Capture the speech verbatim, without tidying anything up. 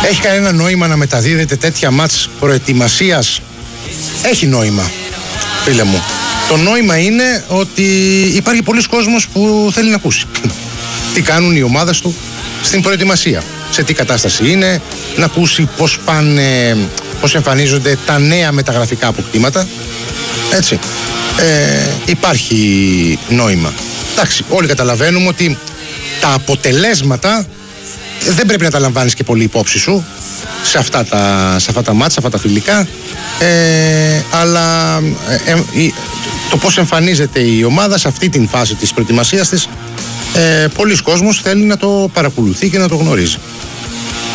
Έχει κανένα νόημα να μεταδίδετε τέτοια μάτς προετοιμασίας? Έχει νόημα, φίλε μου. Το νόημα είναι ότι υπάρχει πολλοί κόσμος που θέλει να ακούσει τι κάνουν οι ομάδες του στην προετοιμασία, σε τι κατάσταση είναι, να ακούσει πώς πάνε, πώς εμφανίζονται τα νέα μεταγραφικά αποκτήματα. Έτσι. Ε, υπάρχει νόημα. Εντάξει, όλοι καταλαβαίνουμε ότι τα αποτελέσματα δεν πρέπει να τα λαμβάνεις και πολύ υπόψη σου σε αυτά τα, σε αυτά τα μάτς, σε αυτά τα φιλικά, ε, αλλά ε, ε, το πώς εμφανίζεται η ομάδα σε αυτή την φάση της προετοιμασίας της, ε, πολλοί κόσμος θέλει να το παρακολουθεί και να το γνωρίζει.